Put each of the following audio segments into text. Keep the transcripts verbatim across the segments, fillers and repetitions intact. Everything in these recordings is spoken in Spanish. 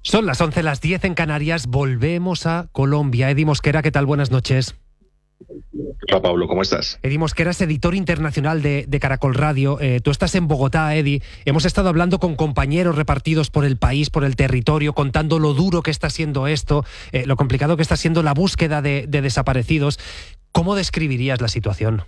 Son las once, las diez en Canarias. Volvemos a Colombia. Edi Mosquera, ¿qué tal? Buenas noches. Hola Pablo, ¿cómo estás? Edi Mosquera es editor internacional de, de Caracol Radio. Eh, tú estás en Bogotá, Edi. Hemos estado hablando con compañeros repartidos por el país, por el territorio, contando lo duro que está siendo esto, eh, lo complicado que está siendo la búsqueda de, de desaparecidos. ¿Cómo describirías la situación?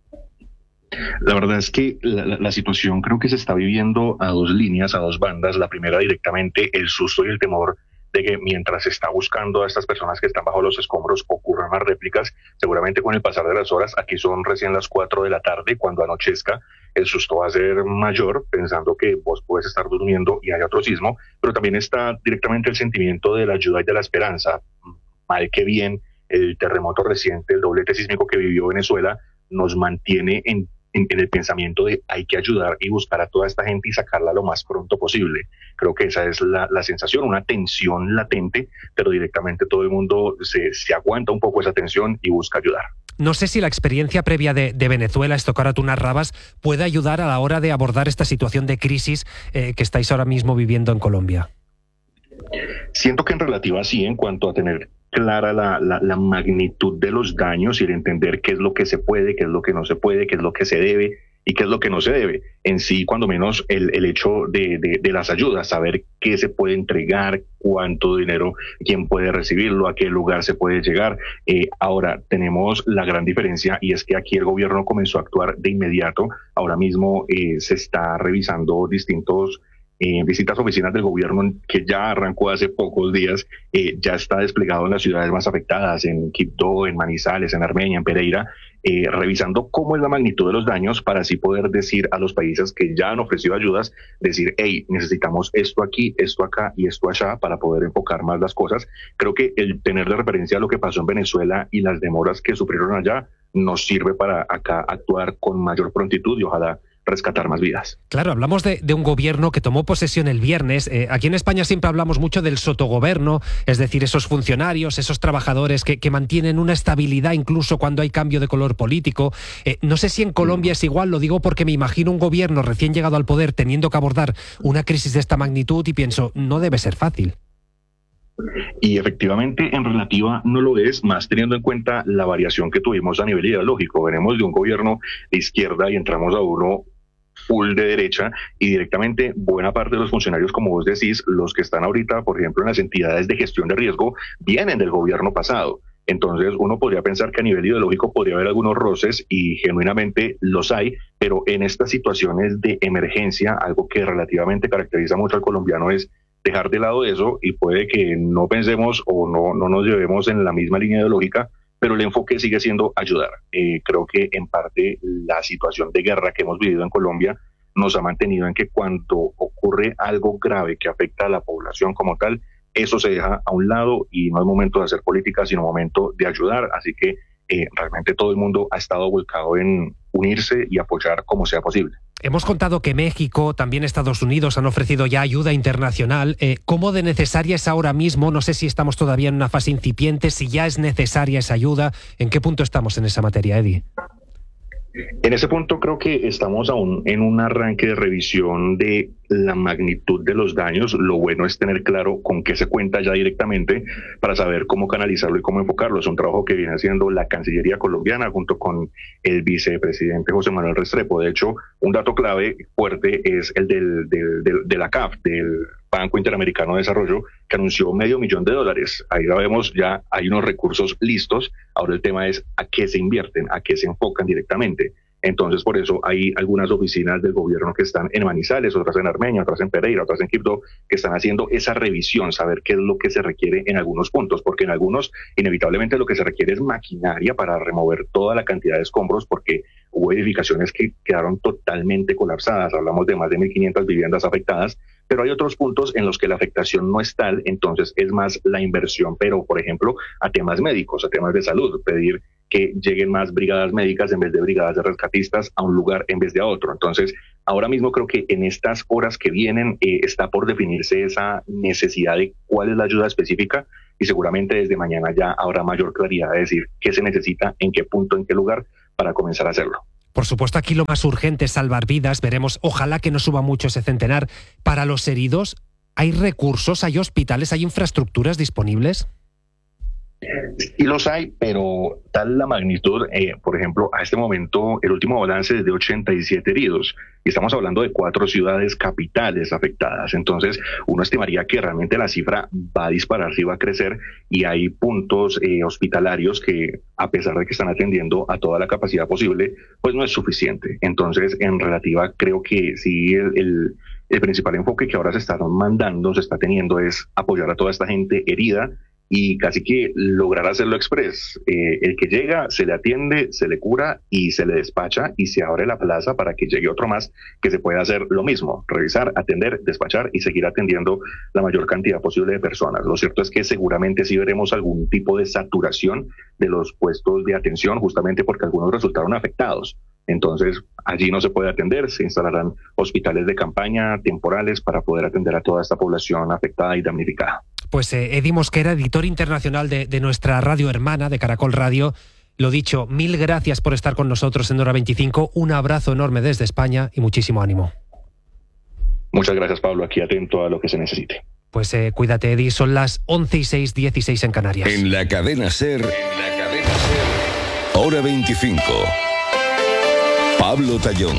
La verdad es que la, la, la situación creo que se está viviendo a dos líneas, a dos bandas. La primera directamente el susto y el temor de que mientras se está buscando a estas personas que están bajo los escombros ocurran más réplicas. Seguramente con el pasar de las horas, aquí son recién las cuatro de la tarde, cuando anochezca el susto va a ser mayor, pensando que vos puedes estar durmiendo y hay otro sismo, pero también está directamente el sentimiento de la ayuda y de la esperanza. Mal que bien, el terremoto reciente, el doblete sísmico que vivió Venezuela, nos mantiene en En, en el pensamiento de hay que ayudar y buscar a toda esta gente y sacarla lo más pronto posible. Creo que esa es la, la sensación, una tensión latente, pero directamente todo el mundo se, se aguanta un poco esa tensión y busca ayudar. No sé si la experiencia previa de, de Venezuela, esto que ahora tú narrabas, puede ayudar a la hora de abordar esta situación de crisis eh, que estáis ahora mismo viviendo en Colombia. Siento que en relativa sí, en cuanto a tener clara la, la, la magnitud de los daños y el entender qué es lo que se puede, qué es lo que no se puede, qué es lo que se debe y qué es lo que no se debe. En sí, cuando menos el, el hecho de, de, de las ayudas, saber qué se puede entregar, cuánto dinero, quién puede recibirlo, a qué lugar se puede llegar. Eh, ahora tenemos la gran diferencia y es que aquí el gobierno comenzó a actuar de inmediato. Ahora mismo eh, se está revisando distintos Eh, visitas a oficinas del gobierno que ya arrancó hace pocos días, eh, ya está desplegado en las ciudades más afectadas, en Quibdó, en Manizales, en Armenia, en Pereira, eh, revisando cómo es la magnitud de los daños para así poder decir a los países que ya han ofrecido ayudas, decir, hey, necesitamos esto aquí, esto acá y esto allá para poder enfocar más las cosas. Creo que el tener de referencia lo que pasó en Venezuela y las demoras que sufrieron allá nos sirve para acá actuar con mayor prontitud y ojalá rescatar más vidas. Claro, hablamos de, de un gobierno que tomó posesión el viernes. Eh, aquí en España siempre hablamos mucho del sotogobierno, es decir, esos funcionarios, esos trabajadores que, que mantienen una estabilidad incluso cuando hay cambio de color político. Eh, no sé si en Colombia mm. es igual, lo digo porque me imagino un gobierno recién llegado al poder teniendo que abordar una crisis de esta magnitud y pienso, no debe ser fácil. Y efectivamente en relativa no lo es, más teniendo en cuenta la variación que tuvimos a nivel ideológico. Venimos de un gobierno de izquierda y entramos a uno full de derecha y directamente buena parte de los funcionarios, como vos decís, los que están ahorita, por ejemplo, en las entidades de gestión de riesgo, vienen del gobierno pasado. Entonces uno podría pensar que a nivel ideológico podría haber algunos roces y genuinamente los hay, pero en estas situaciones de emergencia, algo que relativamente caracteriza mucho al colombiano es dejar de lado eso y puede que no pensemos o no, no nos llevemos en la misma línea ideológica, pero el enfoque sigue siendo ayudar. Eh, creo que en parte la situación de guerra que hemos vivido en Colombia nos ha mantenido en que cuando ocurre algo grave que afecta a la población como tal, eso se deja a un lado y no es momento de hacer política, sino momento de ayudar. Así que eh, realmente todo el mundo ha estado volcado en unirse y apoyar como sea posible. Hemos contado que México, también Estados Unidos han ofrecido ya ayuda internacional. Eh, ¿Cómo de necesaria es ahora mismo? No sé si estamos todavía en una fase incipiente, si ya es necesaria esa ayuda. ¿En qué punto estamos en esa materia, Edi? En ese punto creo que estamos aún en un arranque de revisión de la magnitud de los daños. Lo bueno es tener claro con qué se cuenta ya directamente para saber cómo canalizarlo y cómo enfocarlo. Es un trabajo que viene haciendo la Cancillería colombiana junto con el vicepresidente José Manuel Restrepo. De hecho, un dato clave fuerte es el del, del, del, de la C A F, del Banco Interamericano de Desarrollo, que anunció medio millón de dólares. Ahí ya vemos, ya hay unos recursos listos. Ahora el tema es a qué se invierten, a qué se enfocan directamente. Entonces, por eso hay algunas oficinas del gobierno que están en Manizales, otras en Armenia, otras en Pereira, otras en Quibdó, que están haciendo esa revisión, saber qué es lo que se requiere en algunos puntos, porque en algunos, inevitablemente, lo que se requiere es maquinaria para remover toda la cantidad de escombros, porque hubo edificaciones que quedaron totalmente colapsadas. Hablamos de más de mil quinientas viviendas afectadas, pero hay otros puntos en los que la afectación no es tal, entonces es más la inversión, pero, por ejemplo, a temas médicos, a temas de salud, pedir que lleguen más brigadas médicas en vez de brigadas de rescatistas a un lugar en vez de a otro. Entonces, ahora mismo creo que en estas horas que vienen eh, está por definirse esa necesidad de cuál es la ayuda específica y seguramente desde mañana ya habrá mayor claridad de decir qué se necesita, en qué punto, en qué lugar para comenzar a hacerlo. Por supuesto, aquí lo más urgente es salvar vidas. Veremos, ojalá que no suba mucho ese centenar. Para los heridos, ¿Hay recursos, hay hospitales, hay infraestructuras disponibles? Sí los hay, pero tal la magnitud, eh, por ejemplo, a este momento el último balance es de ochenta y siete heridos y estamos hablando de cuatro ciudades capitales afectadas. Entonces uno estimaría que realmente la cifra va a disparar, sí va a crecer, y hay puntos eh, hospitalarios que, a pesar de que están atendiendo a toda la capacidad posible, pues no es suficiente. Entonces, en relativa, creo que sí el, el, el principal enfoque que ahora se está mandando, se está teniendo, es apoyar a toda esta gente herida y casi que lograr hacerlo express. Eh, el que llega, se le atiende, se le cura y se le despacha y se abre la plaza para que llegue otro más que se pueda hacer lo mismo, revisar, atender, despachar y seguir atendiendo la mayor cantidad posible de personas. Lo cierto es que seguramente sí veremos algún tipo de saturación de los puestos de atención, justamente porque algunos resultaron afectados. Entonces, allí no se puede atender, se instalarán hospitales de campaña temporales para poder atender a toda esta población afectada y damnificada. Pues eh, Edi Mosquera, editor internacional de, de nuestra radio hermana, de Caracol Radio. Lo dicho, mil gracias por estar con nosotros en Hora veinticinco. Un abrazo enorme desde España y muchísimo ánimo. Muchas gracias, Pablo. Aquí atento a lo que se necesite. Pues eh, cuídate, Edi. Son las once y seis, dieciséis en Canarias. En la cadena SER, en la cadena SER, Hora veinticinco. Pablo Tallón.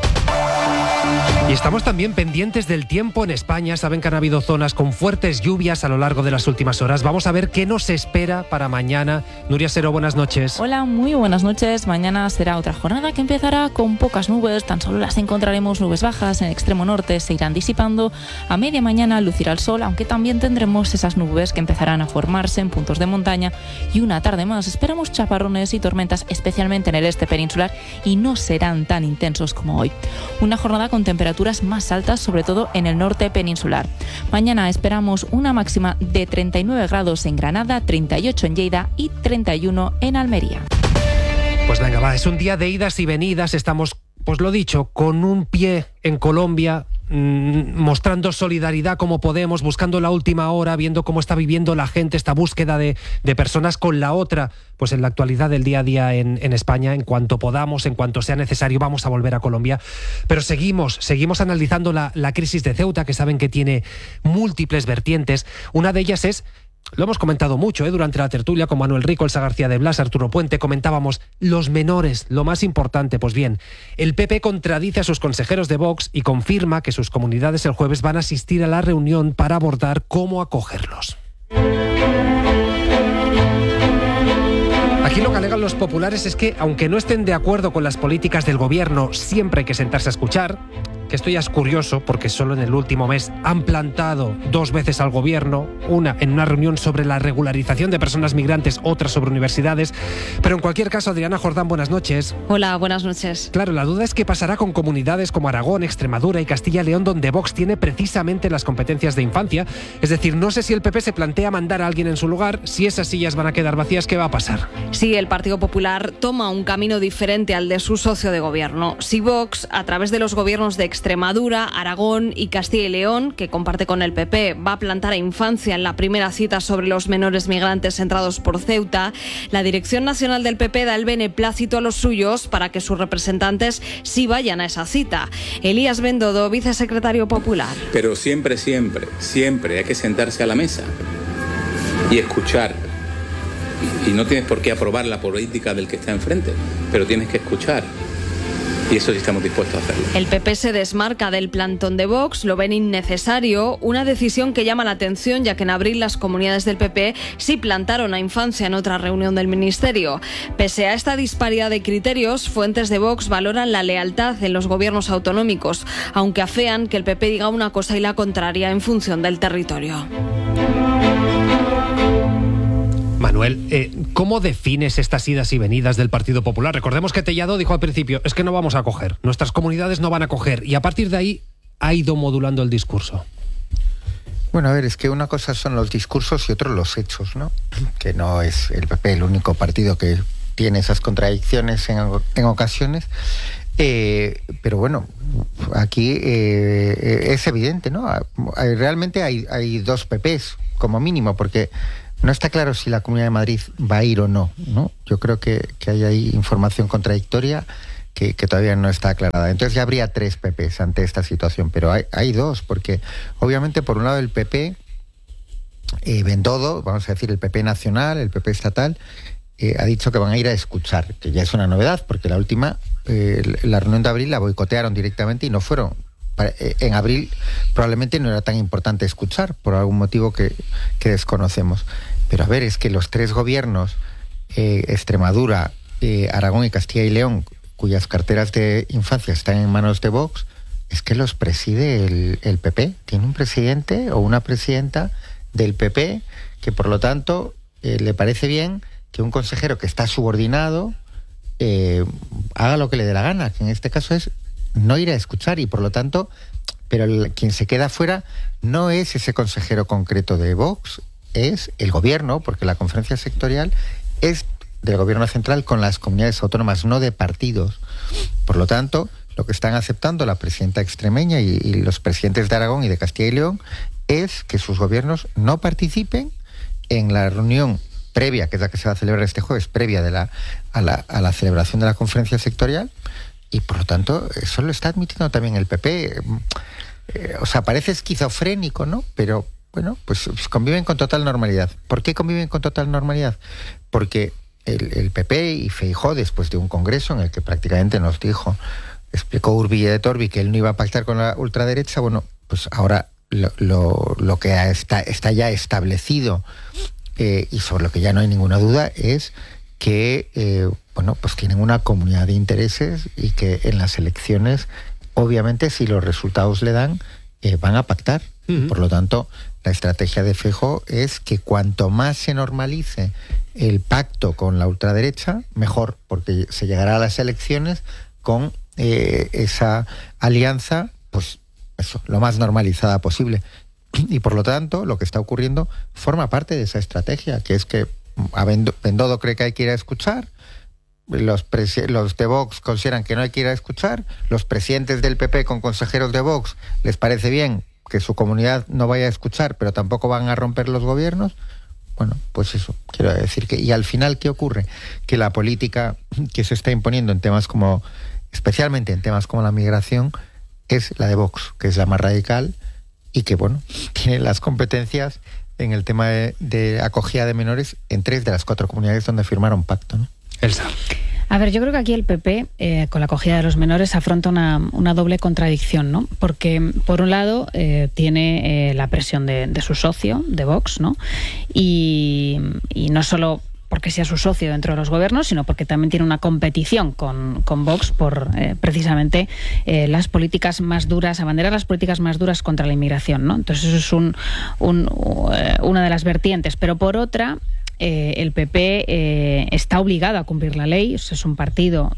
Y estamos también pendientes del tiempo en España. Saben que han habido zonas con fuertes lluvias a lo largo de las últimas horas. Vamos a ver qué nos espera para mañana. Nuria Sero, buenas noches. Hola, muy buenas noches. Mañana será otra jornada que empezará con pocas nubes. Tan solo las encontraremos nubes bajas. En el extremo norte se irán disipando. A media mañana lucirá el sol, aunque también tendremos esas nubes que empezarán a formarse en puntos de montaña. Y una tarde más esperamos chaparrones y tormentas, especialmente en el este peninsular, y no serán tan intensos como hoy. Una jornada con temperaturas más altas, sobre todo en el norte peninsular. Mañana esperamos una máxima de treinta y nueve grados en Granada, treinta y ocho en Lleida y treinta y uno en Almería. Pues venga, va, es un día de idas y venidas. Estamos, pues lo dicho, con un pie en Colombia, mmm, mostrando solidaridad como podemos, buscando la última hora, viendo cómo está viviendo la gente esta búsqueda de, de personas con la otra. Pues en la actualidad del día a día en, en España, en cuanto podamos, en cuanto sea necesario, vamos a volver a Colombia. Pero seguimos, seguimos analizando la, la crisis de Ceuta, que saben que tiene múltiples vertientes. Una de ellas es, lo hemos comentado mucho ¿eh? durante la tertulia con Manuel Rico, Elsa García de Blas, Arturo Puente, comentábamos los menores, lo más importante. Pues bien, el P P contradice a sus consejeros de Vox y confirma que sus comunidades el jueves van a asistir a la reunión para abordar cómo acogerlos. Aquí lo que alegan los populares es que, aunque no estén de acuerdo con las políticas del gobierno, siempre hay que sentarse a escuchar. Que esto ya es curioso porque solo en el último mes han plantado dos veces al gobierno, una en una reunión sobre la regularización de personas migrantes, otra sobre universidades. Pero en cualquier caso, Adriana Jordán, buenas noches. Hola, buenas noches. Claro, la duda es qué pasará con comunidades como Aragón, Extremadura y Castilla y León, donde Vox tiene precisamente las competencias de infancia. Es decir, no sé si el P P se plantea mandar a alguien en su lugar. Si esas sillas van a quedar vacías, ¿qué va a pasar? Sí, el Partido Popular toma un camino diferente al de su socio de gobierno. Si Vox, a través de los gobiernos de Extremadura, Aragón y Castilla y León, que comparte con el P P, va a plantar a infancia en la primera cita sobre los menores migrantes entrados por Ceuta, la Dirección Nacional del P P da el beneplácito a los suyos para que sus representantes sí vayan a esa cita. Elías Bendodo, vicesecretario popular. Pero siempre, siempre, siempre hay que sentarse a la mesa y escuchar. Y no tienes por qué aprobar la política del que está enfrente, pero tienes que escuchar. Y eso sí estamos dispuestos a hacerlo. El P P se desmarca del plantón de Vox, lo ven innecesario, una decisión que llama la atención ya que en abril las comunidades del P P sí plantaron a infancia en otra reunión del Ministerio. Pese a esta disparidad de criterios, fuentes de Vox valoran la lealtad en los gobiernos autonómicos, aunque afean que el P P diga una cosa y la contraria en función del territorio. Manuel, eh, ¿cómo defines estas idas y venidas del Partido Popular? Recordemos que Tellado dijo al principio, es que no vamos a acoger, nuestras comunidades no van a acoger, y a partir de ahí ha ido modulando el discurso. Bueno, a ver, es que una cosa son los discursos y otro los hechos, ¿no? Que no es el P P el único partido que tiene esas contradicciones en, en ocasiones. Eh, pero bueno, aquí eh, es evidente, ¿no? Realmente hay, hay dos P Ps, como mínimo, porque no está claro si la Comunidad de Madrid va a ir o no, ¿no? Yo creo que, que hay ahí información contradictoria que, que todavía no está aclarada. Entonces ya habría tres P Pes ante esta situación, pero hay, hay dos, porque obviamente por un lado el P P, eh, Bendodo, vamos a decir el P P nacional, el P P estatal, eh, ha dicho que van a ir a escuchar, que ya es una novedad, porque la última, eh, la reunión de abril la boicotearon directamente y no fueron. En abril probablemente no era tan importante escuchar, por algún motivo que, que desconocemos. Pero a ver, es que los tres gobiernos, eh, Extremadura, eh, Aragón y Castilla y León, cuyas carteras de infancia están en manos de Vox, es que los preside el, el P P. Tiene un presidente o una presidenta del P P que, por lo tanto, eh, le parece bien que un consejero que está subordinado eh, haga lo que le dé la gana, que en este caso es no ir a escuchar, y por lo tanto, pero el, quien se queda fuera no es ese consejero concreto de Vox, es el gobierno, porque la conferencia sectorial es del gobierno central con las comunidades autónomas, no de partidos. Por lo tanto, lo que están aceptando la presidenta extremeña y, y los presidentes de Aragón y de Castilla y León es que sus gobiernos no participen en la reunión previa, que es la que se va a celebrar este jueves, previa de la, a, la, a la celebración de la conferencia sectorial. Y por lo tanto, eso lo está admitiendo también el P P. Eh, o sea, parece esquizofrénico, ¿no? Pero, bueno, pues, pues conviven con total normalidad. ¿Por qué conviven con total normalidad? Porque el, el P P y Feijóo, después de un congreso en el que prácticamente nos dijo, explicó Urbi et Orbi que él no iba a pactar con la ultraderecha, bueno, pues ahora lo, lo, lo que está, está ya establecido eh, y sobre lo que ya no hay ninguna duda es que eh, bueno, pues tienen una comunidad de intereses y que en las elecciones, obviamente, si los resultados le dan, eh, van a pactar. Uh-huh. Por lo tanto, la estrategia de Feijóo es que cuanto más se normalice el pacto con la ultraderecha, mejor, porque se llegará a las elecciones con eh, esa alianza, pues eso, lo más normalizada posible. Y por lo tanto, lo que está ocurriendo forma parte de esa estrategia, que es que a Bendodo cree que hay que ir a escuchar, los, los de Vox consideran que no hay que ir a escuchar, los presidentes del P P con consejeros de Vox les parece bien que su comunidad no vaya a escuchar, pero tampoco van a romper los gobiernos. Bueno, pues eso, quiero decir que... Y al final, ¿qué ocurre? Que la política que se está imponiendo en temas como, especialmente en temas como la migración, es la de Vox, que es la más radical y que, bueno, tiene las competencias en el tema de, de acogida de menores en tres de las cuatro comunidades donde firmaron pacto, ¿no? Elsa. A ver, yo creo que aquí el P P, eh, con la acogida de los menores, afronta una, una doble contradicción, ¿no? Porque, por un lado, eh, tiene eh, la presión de, de su socio, de Vox, ¿no? Y, y no solo porque sea su socio dentro de los gobiernos, sino porque también tiene una competición con, con Vox por eh, precisamente eh, las políticas más duras, abanderar las políticas más duras contra la inmigración, ¿no? Entonces eso es un, un, uh, una de las vertientes. Pero por otra, eh, el P P eh, está obligado a cumplir la ley, o sea, es un partido,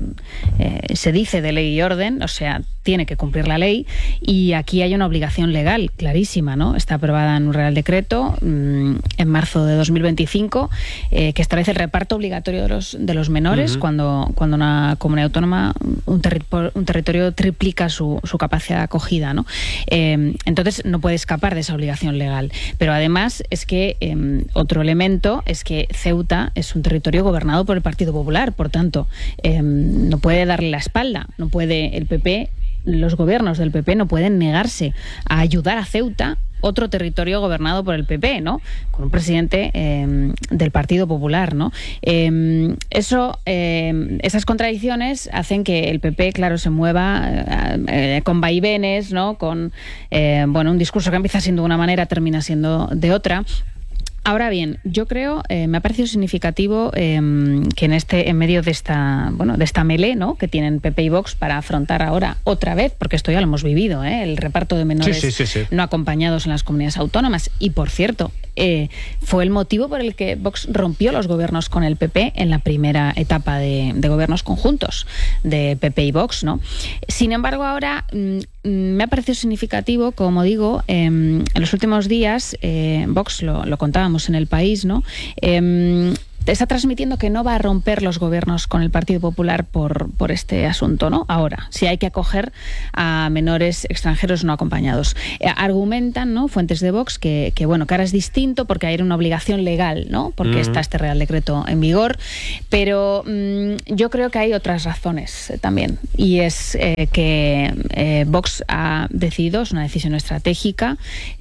eh, se dice de ley y orden, o sea, tiene que cumplir la ley, y aquí hay una obligación legal clarísima, ¿no? Está aprobada en un Real Decreto mmm, en marzo de dos mil veinticinco, eh, que establece el reparto obligatorio de los, de los menores uh-huh. cuando, cuando una comunidad autónoma, un, terri- un territorio triplica su, su capacidad de acogida, ¿no? Eh, entonces no puede escapar de esa obligación legal. Pero además es que eh, otro elemento es que Ceuta es un territorio gobernado por el Partido Popular, por tanto, eh, no puede darle la espalda, no puede el P P, los gobiernos del P P no pueden negarse a ayudar a Ceuta, otro territorio gobernado por el P P, ¿no? Con un presidente eh, del Partido Popular, ¿no? Eh, eso, eh, esas contradicciones hacen que el P P, claro, se mueva eh, eh, con vaivenes, ¿no? Con eh, bueno, un discurso que empieza siendo de una manera, termina siendo de otra. Ahora bien, yo creo, eh, me ha parecido significativo eh, que en este, en medio de esta, bueno, de esta melee, ¿no?, que tienen P P y Vox para afrontar ahora otra vez, porque esto ya lo hemos vivido, ¿eh?, el reparto de menores sí, sí, sí, sí. no acompañados en las comunidades autónomas. Y por cierto, eh, fue el motivo por el que Vox rompió los gobiernos con el P P en la primera etapa de, de gobiernos conjuntos de P P y Vox, ¿no? Sin embargo, ahora mm, me ha parecido significativo, como digo, eh, en los últimos días, eh, Vox lo, lo contábamos en El País, ¿no?, eh, está transmitiendo que no va a romper los gobiernos con el Partido Popular por, por este asunto, ¿no? Ahora, si hay que acoger a menores extranjeros no acompañados. Eh, argumentan, ¿no?, fuentes de Vox que, que, bueno, que ahora es distinto porque hay una obligación legal, ¿no?, porque uh-huh. está este Real Decreto en vigor, pero mmm, yo creo que hay otras razones eh, también, y es eh, que eh, Vox ha decidido, es una decisión estratégica,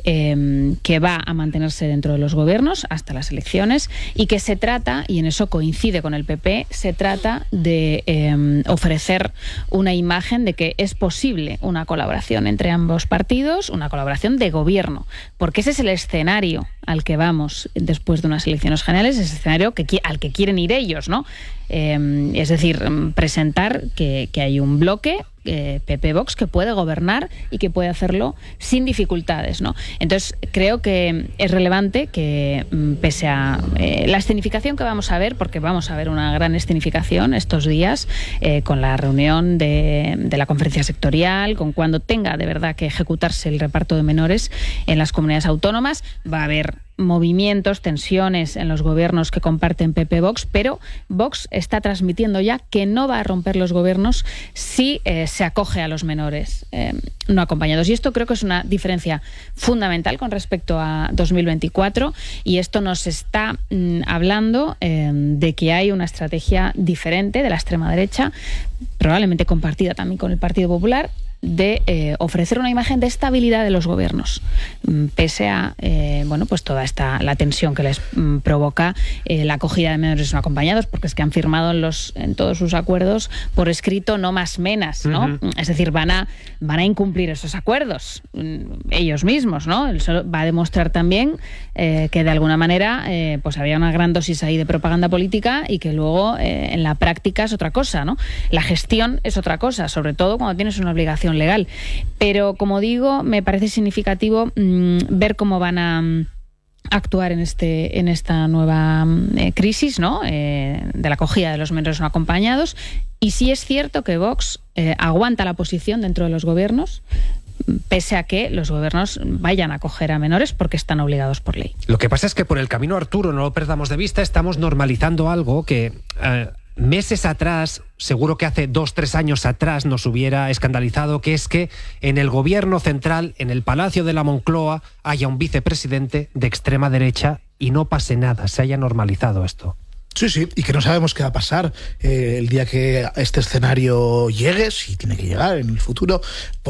eh, que va a mantenerse dentro de los gobiernos hasta las elecciones, y que se trata, y en eso coincide con el P P, se trata de eh, ofrecer una imagen de que es posible una colaboración entre ambos partidos, una colaboración de gobierno, porque ese es el escenario al que vamos después de unas elecciones generales, ese escenario que, al que quieren ir ellos, ¿no? Eh, es decir, presentar que, que hay un bloque eh, P P-Vox que puede gobernar y que puede hacerlo sin dificultades, ¿no? Entonces, creo que es relevante que, pese a eh, la escenificación que vamos a ver, porque vamos a ver una gran escenificación estos días, eh, con la reunión de, de la conferencia sectorial, con cuando tenga de verdad que ejecutarse el reparto de menores en las comunidades autónomas, va a haber movimientos, tensiones en los gobiernos que comparten P P-Vox, pero Vox está transmitiendo ya que no va a romper los gobiernos si eh, se acoge a los menores eh, no acompañados. Y esto creo que es una diferencia fundamental con respecto a dos mil veinticuatro, y esto nos está mm, hablando eh, de que hay una estrategia diferente de la extrema derecha, probablemente compartida también con el Partido Popular, de eh, ofrecer una imagen de estabilidad de los gobiernos, pese a eh, bueno, pues toda esta la tensión que les mm, provoca eh, la acogida de menores no acompañados, porque es que han firmado en los en todos sus acuerdos por escrito no más menas, ¿no? Uh-huh. Es decir, van a van a incumplir esos acuerdos ellos mismos, ¿no? Eso va a demostrar también eh, que de alguna manera eh, pues había una gran dosis ahí de propaganda política, y que luego eh, en la práctica es otra cosa, ¿no? La gestión es otra cosa, sobre todo cuando tienes una obligación legal. Pero, como digo, me parece significativo mmm, ver cómo van a mmm, actuar en este en esta nueva eh, crisis, ¿no? Eh, de la acogida de los menores no acompañados. Y sí es cierto que Vox eh, aguanta la posición dentro de los gobiernos, pese a que los gobiernos vayan a acoger a menores porque están obligados por ley. Lo que pasa es que por el camino, Arturo, no lo perdamos de vista, estamos normalizando algo que Eh... meses atrás, seguro que hace dos, tres años atrás nos hubiera escandalizado, que es que en el gobierno central, en el Palacio de la Moncloa, haya un vicepresidente de extrema derecha y no pase nada, se haya normalizado esto. Sí, sí, y que no sabemos qué va a pasar eh, el día que este escenario llegue, si tiene que llegar en el futuro,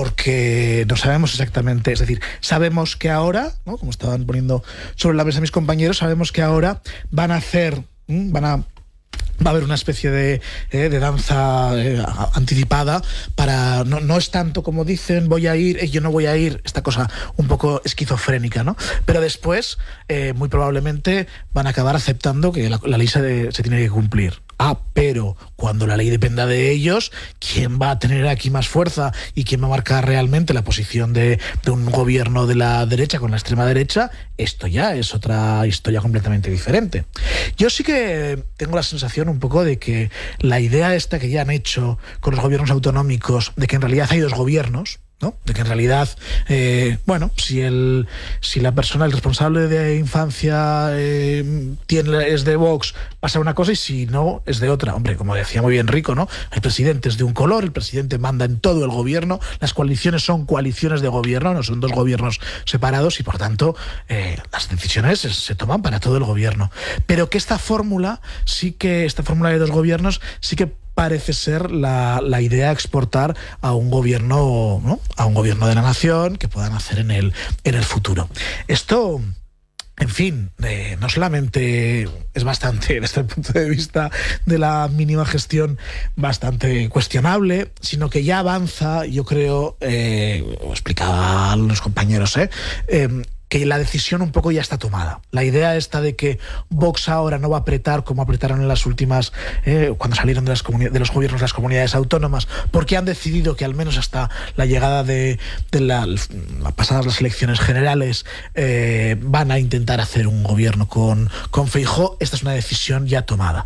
porque no sabemos exactamente, es decir, sabemos que ahora, ¿no?, como estaban poniendo sobre la mesa mis compañeros, sabemos que ahora van a hacer, ¿m? van a va a haber una especie de, eh, de danza eh, anticipada para, no, no es tanto como dicen voy a ir, eh, yo no voy a ir, esta cosa un poco esquizofrénica, ¿no? Pero después, eh, muy probablemente van a acabar aceptando que la, la ley se, se tiene que cumplir. Ah, pero cuando la ley dependa de ellos, ¿quién va a tener aquí más fuerza y quién va a marcar realmente la posición de, de un gobierno de la derecha con la extrema derecha? Esto ya es otra historia completamente diferente. Yo sí que tengo la sensación un poco de que la idea esta que ya han hecho con los gobiernos autonómicos, de que en realidad hay dos gobiernos, ¿no? De que en realidad, eh, bueno, si el si la persona, el responsable de infancia eh, tiene, es de Vox, pasa una cosa, y si no, es de otra. Hombre, como decía muy bien Rico, ¿no? El presidente es de un color, el presidente manda en todo el gobierno, las coaliciones son coaliciones de gobierno, no son dos gobiernos separados, y por tanto eh, las decisiones se, se toman para todo el gobierno. Pero que esta fórmula, sí que, esta fórmula de dos gobiernos, sí que parece ser la, la idea a exportar a un gobierno, ¿no?, a un gobierno de la nación que puedan hacer en el, en el futuro. Esto, en fin, eh, no solamente es bastante, desde el punto de vista de la mínima gestión, bastante cuestionable, sino que ya avanza, yo creo, eh, lo explicaban los compañeros, eh, eh que la decisión un poco ya está tomada. La idea esta de que Vox ahora no va a apretar como apretaron en las últimas, eh, cuando salieron de, las de los gobiernos de las comunidades autónomas, porque han decidido que al menos hasta la llegada de, de la, la pasadas las elecciones generales eh, van a intentar hacer un gobierno con, con Feijóo. Esta es una decisión ya tomada.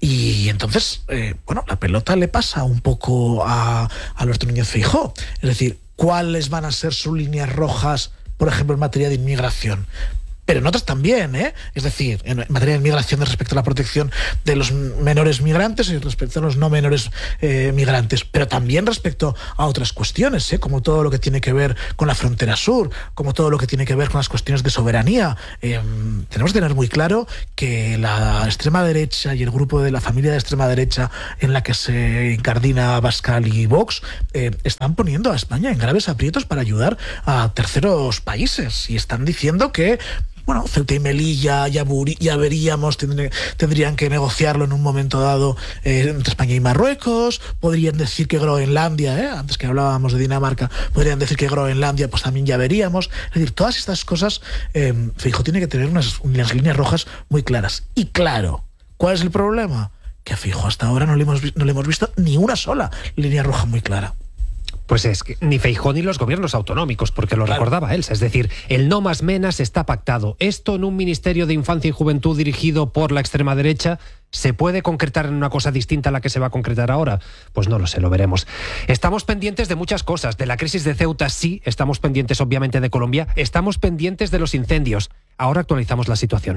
Y entonces, eh, bueno, la pelota le pasa un poco a, a Alberto Núñez Feijóo. Es decir, ¿cuáles van a ser sus líneas rojas, por ejemplo, en materia de inmigración? pero en otras también, ¿eh? Es decir, en materia de migración respecto a la protección de los menores migrantes y respecto a los no menores eh, migrantes, pero también respecto a otras cuestiones, ¿eh? Como todo lo que tiene que ver con la frontera sur, como todo lo que tiene que ver con las cuestiones de soberanía. Eh, tenemos que tener muy claro que la extrema derecha y el grupo de la familia de extrema derecha en la que se incardina Abascal y Vox eh, están poniendo a España en graves aprietos para ayudar a terceros países y están diciendo que bueno, Ceuta y Melilla ya, ya veríamos, tendrían, tendrían que negociarlo en un momento dado eh, entre España y Marruecos, podrían decir que Groenlandia, eh, antes que hablábamos de Dinamarca, podrían decir que Groenlandia pues también ya veríamos. Es decir, todas estas cosas, eh, Feijóo tiene que tener unas, unas líneas rojas muy claras. Y claro, ¿cuál es el problema? Que a Feijóo hasta ahora no le hemos, no le hemos visto ni una sola línea roja muy clara. Pues es que ni Feijóo ni los gobiernos autonómicos, porque lo claro. recordaba Elsa. Es decir, el no más menas está pactado. Esto en un Ministerio de Infancia y Juventud dirigido por la extrema derecha, ¿se puede concretar en una cosa distinta a la que se va a concretar ahora? Pues no lo sé, lo veremos. Estamos pendientes de muchas cosas. De la crisis de Ceuta sí, estamos pendientes obviamente de Colombia, estamos pendientes de los incendios. Ahora actualizamos la situación.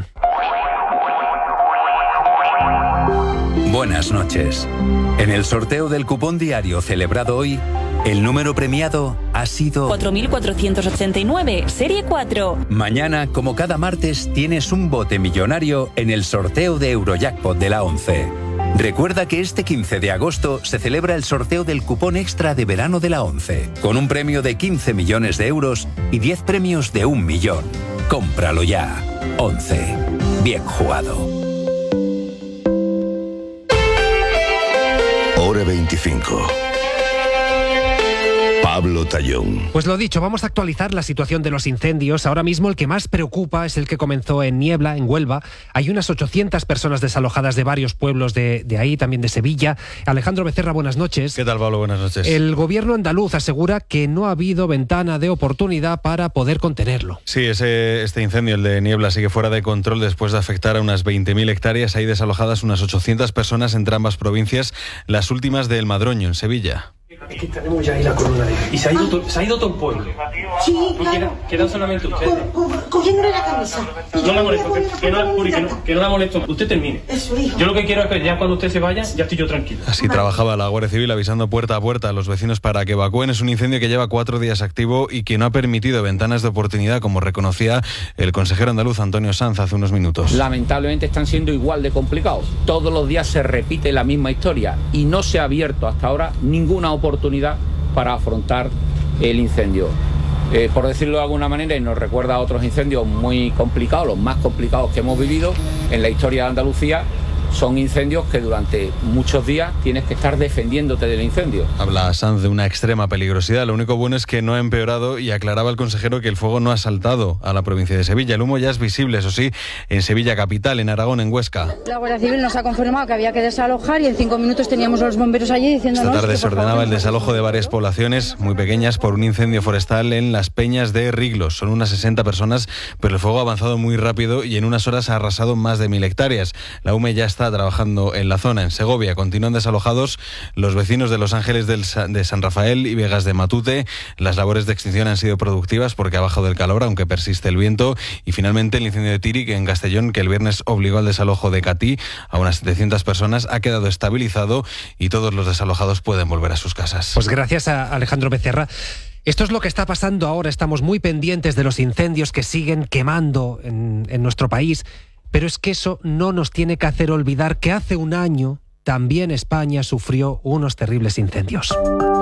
Buenas noches. En el sorteo del cupón diario celebrado hoy, el número premiado ha sido cuatro mil cuatrocientos ochenta y nueve, serie cuatro. Mañana, como cada martes, tienes un bote millonario en el sorteo de Eurojackpot de la ONCE. Recuerda que este quince de agosto se celebra el sorteo del cupón extra de verano de la ONCE, con un premio de quince millones de euros y diez premios de un millón. Cómpralo ya. ONCE. Bien jugado. Hora veinticinco. Pablo Tallón. Pues lo dicho, vamos a actualizar la situación de los incendios. Ahora mismo el que más preocupa es el que comenzó en Niebla, en Huelva. Hay unas ochocientas personas desalojadas de varios pueblos de, de ahí, también de Sevilla. Alejandro Becerra, buenas noches. ¿Qué tal, Pablo? Buenas noches. El gobierno andaluz asegura que no ha habido ventana de oportunidad para poder contenerlo. Sí, ese, este incendio, el de Niebla, sigue fuera de control después de afectar a unas veinte mil hectáreas. Hay desalojadas unas ochocientas personas entre ambas provincias, las últimas de El Madroño, en Sevilla. Es que tenemos ya ahí la columna de... Y se ha ido, to, se ha ido todo el pueblo. Sí, claro. Quedan, quedan solamente ustedes. Co, co, cogiéndole la camisa. No la molesto, que, que, no, Uri, que, no, que no la molesto. Usted termine. Eso, hijo. Yo lo que quiero es que ya cuando usted se vaya, ya estoy yo tranquilo. Así trabajaba la Guardia Civil avisando puerta a puerta a los vecinos para que evacúen. Es un incendio que lleva cuatro días activo y que no ha permitido ventanas de oportunidad, como reconocía el consejero andaluz Antonio Sanz hace unos minutos. Lamentablemente están siendo igual de complicados. Todos los días se repite la misma historia y no se ha abierto hasta ahora ninguna oportunidad para afrontar el incendio. Eh, por decirlo de alguna manera, y nos recuerda a otros incendios muy complicados, los más complicados que hemos vivido en la historia de Andalucía. Son incendios que durante muchos días tienes que estar defendiéndote del incendio. Habla Sanz de una extrema peligrosidad. Lo único bueno es que no ha empeorado y aclaraba el consejero que el fuego no ha saltado a la provincia de Sevilla. El humo ya es visible, eso sí, en Sevilla capital, en Aragón, en Huesca. La Guardia Civil nos ha confirmado que había que desalojar y en cinco minutos teníamos a los bomberos allí diciéndonos... Esta tarde que se ordenaba favor, el desalojo de varias poblaciones muy pequeñas por un incendio forestal en las Peñas de Riglos. Son unas sesenta personas, pero el fuego ha avanzado muy rápido y en unas horas ha arrasado más de mil hectáreas. La U M E ya está trabajando en la zona. En Segovia continúan desalojados los vecinos de Los Ángeles del Sa- de San Rafael y Vegas de Matute. Las labores de extinción han sido productivas porque ha bajado el calor, aunque persiste el viento. Y finalmente el incendio de Tírig, en Castellón, que el viernes obligó al desalojo de Catí a unas setecientas personas, ha quedado estabilizado y todos los desalojados pueden volver a sus casas. Pues gracias a Alejandro Becerra. Esto es lo que está pasando ahora. Estamos muy pendientes de los incendios que siguen quemando en, en nuestro país. Pero es que eso no nos tiene que hacer olvidar que hace un año también España sufrió unos terribles incendios.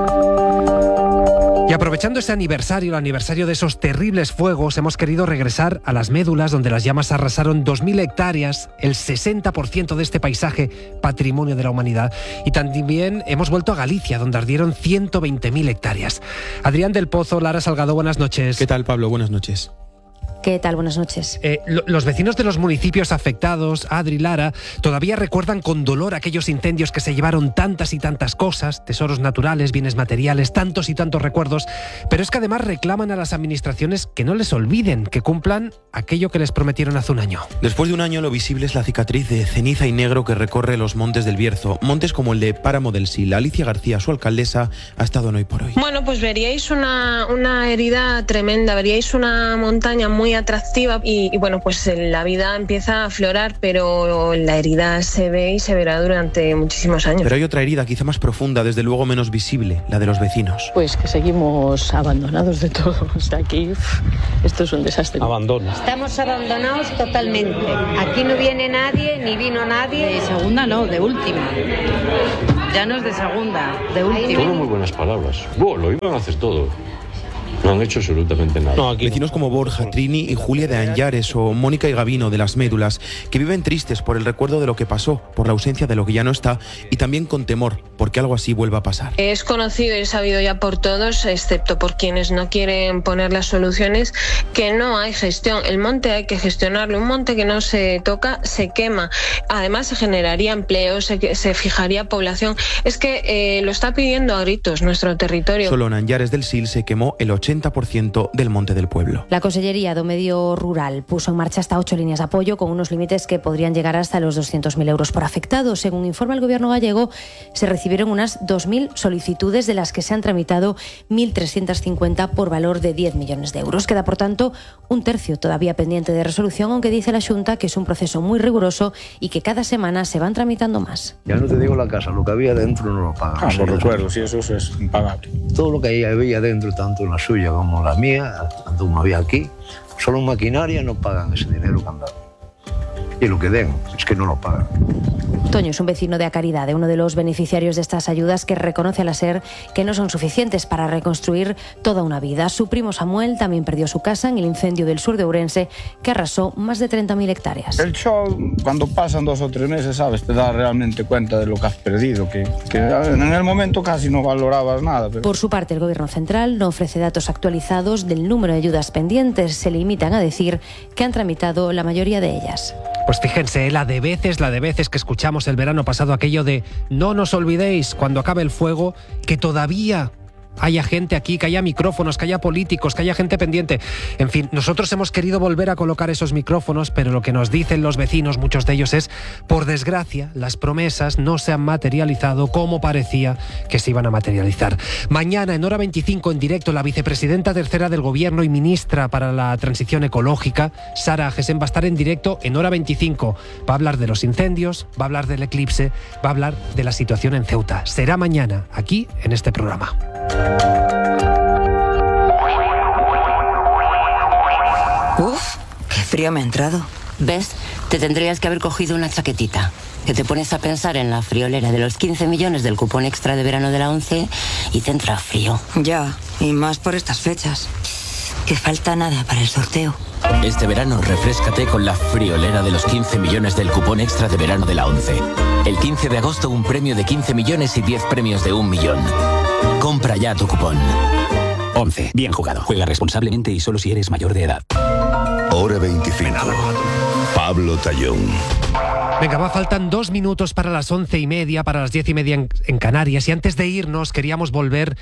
Y aprovechando ese aniversario, el aniversario de esos terribles fuegos, hemos querido regresar a las Médulas, donde las llamas arrasaron dos mil hectáreas, el sesenta por ciento de este paisaje, patrimonio de la humanidad. Y también hemos vuelto a Galicia, donde ardieron ciento veinte mil hectáreas. Adrián del Pozo, Lara Salgado, buenas noches. ¿Qué tal, Pablo? Buenas noches. ¿Qué tal? Buenas noches. Eh, lo, los vecinos de los municipios afectados, Adri, Lara, todavía recuerdan con dolor aquellos incendios que se llevaron tantas y tantas cosas, tesoros naturales, bienes materiales, tantos y tantos recuerdos, pero es que además reclaman a las administraciones que no les olviden, que cumplan aquello que les prometieron hace un año. Después de un año, lo visible es la cicatriz de ceniza y negro que recorre los montes del Bierzo, montes como el de Páramo del Sil. Alicia García, su alcaldesa, ha estado en Hoy por Hoy. Bueno, pues veríais una, una herida tremenda, veríais una montaña muy muy atractiva y, y bueno, pues la vida empieza a aflorar, pero la herida se ve y se verá durante muchísimos años. Pero hay otra herida quizá más profunda, desde luego menos visible, la de los vecinos. Pues que seguimos abandonados de todo. O sea, aquí uf, esto es un desastre. Abandono. Estamos abandonados totalmente. Aquí no viene nadie, ni vino nadie. De segunda no, de última. Ya no es de segunda, de última. Fueron muy buenas palabras. Bueno, lo iban a hacer todo. No han hecho absolutamente nada. No, vecinos como Borja, Trini y Julia de Anllares o Mónica y Gavino de Las Médulas, que viven tristes por el recuerdo de lo que pasó, por la ausencia de lo que ya no está y también con temor porque algo así vuelva a pasar. Es conocido y sabido ya por todos, excepto por quienes no quieren poner las soluciones, que no hay gestión. El monte hay que gestionarlo. Un monte que no se toca se quema. Además se generaría empleo, se, se fijaría población. Es que eh, lo está pidiendo a gritos nuestro territorio. Solo en Anllares del Sil se quemó el ochenta por ciento del monte del pueblo. La Consellería do Medio Rural puso en marcha hasta ocho líneas de apoyo con unos límites que podrían llegar hasta los doscientos mil euros por afectado. Según informa el Gobierno gallego, se recibieron unas dos mil solicitudes, de las que se han tramitado mil trescientas cincuenta por valor de diez millones de euros. Queda, por tanto, un tercio todavía pendiente de resolución, aunque dice la Xunta que es un proceso muy riguroso y que cada semana se van tramitando más. Ya no te digo la casa, lo que había dentro no lo pagan. Ah, por recuerdo, sí, eso es impagable. Todo lo que había dentro, tanto en la suya como la mía, tanto como había aquí, solo en maquinaria no pagan ese dinero que han dado. Y lo que den es que no lo pagan. Toño es un vecino de A Caridade, uno de los beneficiarios de estas ayudas, que reconoce a la SER que no son suficientes para reconstruir toda una vida. Su primo Samuel también perdió su casa en el incendio del sur de Ourense, que arrasó más de treinta mil hectáreas. El show, cuando pasan dos o tres meses, sabes, te das realmente cuenta de lo que has perdido, que, que en el momento casi no valorabas nada. Pero... Por su parte, el Gobierno central no ofrece datos actualizados del número de ayudas pendientes. Se limitan a decir que han tramitado la mayoría de ellas. Pues fíjense, la de veces, la de veces que escuchamos el verano pasado aquello de no nos olvidéis cuando acabe el fuego, que todavía haya gente aquí, que haya micrófonos, que haya políticos, que haya gente pendiente. En fin, nosotros hemos querido volver a colocar esos micrófonos, pero lo que nos dicen los vecinos, muchos de ellos, es, por desgracia, las promesas no se han materializado como parecía que se iban a materializar. Mañana, en Hora veinticinco, en directo, la vicepresidenta tercera del Gobierno y ministra para la Transición Ecológica, Sara Agesen, va a estar en directo en Hora veinticinco. Va a hablar de los incendios, va a hablar del eclipse, va a hablar de la situación en Ceuta. Será mañana, aquí, en este programa. Uf, qué frío me ha entrado. ¿Ves? Te tendrías que haber cogido una chaquetita. Que te pones a pensar en la friolera de los quince millones del cupón extra de verano de la ONCE y te entra frío. Ya, y más por estas fechas. Que falta nada para el sorteo. Este verano refréscate con la friolera de los quince millones del cupón extra de verano de la ONCE. El quince de agosto un premio de quince millones y diez premios de un millón. Compra ya tu cupón. ONCE. Bien jugado. Juega responsablemente y solo si eres mayor de edad. Hora veinticinco. Pablo Tallón. Venga, va, faltan dos minutos para las once y media, para las diez y media en, en Canarias. Y antes de irnos, queríamos volver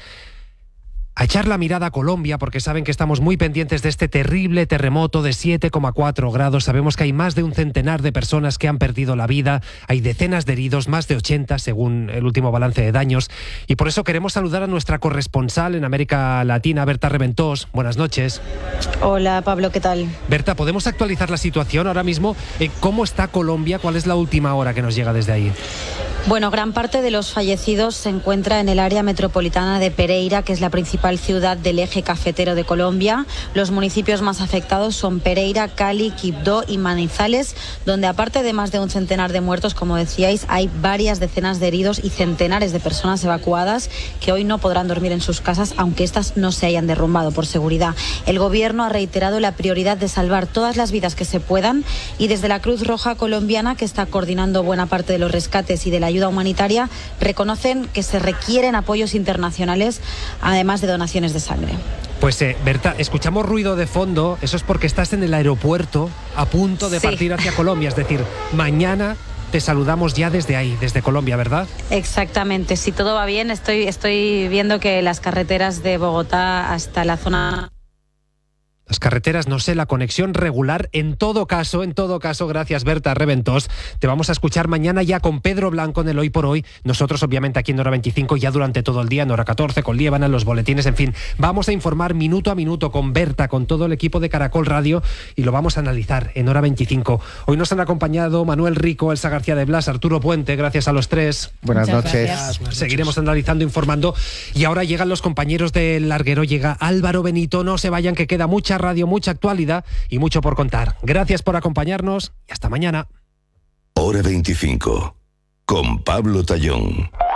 a echar la mirada a Colombia, porque saben que estamos muy pendientes de este terrible terremoto de siete coma cuatro grados. Sabemos que hay más de un centenar de personas que han perdido la vida, hay decenas de heridos, más de ochenta según el último balance de daños. Y por eso queremos saludar a nuestra corresponsal en América Latina, Berta Reventós. Buenas noches. Hola, Pablo, ¿qué tal? Berta, ¿podemos actualizar la situación ahora mismo? ¿Cómo está Colombia? ¿Cuál es la última hora que nos llega desde ahí? Bueno, gran parte de los fallecidos se encuentra en el área metropolitana de Pereira, que es la principal ciudad del eje cafetero de Colombia. Los municipios más afectados son Pereira, Cali, Quibdó y Manizales, donde aparte de más de un centenar de muertos, como decíais, hay varias decenas de heridos y centenares de personas evacuadas que hoy no podrán dormir en sus casas, aunque estas no se hayan derrumbado por seguridad. El gobierno ha reiterado la prioridad de salvar todas las vidas que se puedan, y desde la Cruz Roja colombiana, que está coordinando buena parte de los rescates y de la ayuda humanitaria, reconocen que se requieren apoyos internacionales, además de donaciones de sangre. Pues eh, Berta, escuchamos ruido de fondo. Eso es porque estás en el aeropuerto a punto de Sí. partir hacia Colombia. Es decir, mañana te saludamos ya desde ahí, desde Colombia, ¿verdad? Exactamente, si todo va bien, estoy, estoy viendo que las carreteras de Bogotá hasta la zona Las carreteras, no sé, la conexión regular. En todo caso, en todo caso, gracias Berta Reventós. Te vamos a escuchar mañana ya con Pedro Blanco en el Hoy por Hoy. Nosotros, obviamente, aquí en Hora veinticinco, ya durante todo el día, en Hora catorce, con Liébana, en los boletines, en fin. Vamos a informar minuto a minuto con Berta, con todo el equipo de Caracol Radio, y lo vamos a analizar en Hora veinticinco. Hoy nos han acompañado Manuel Rico, Elsa García de Blas, Arturo Puente. Gracias a los tres. Buenas noches. Gracias. Seguiremos analizando, informando. Y ahora llegan los compañeros del Larguero. Llega Álvaro Benito. No se vayan, que queda mucha radio, mucha actualidad y mucho por contar. Gracias por acompañarnos y hasta mañana. Hora veinticinco con Pablo Tallón.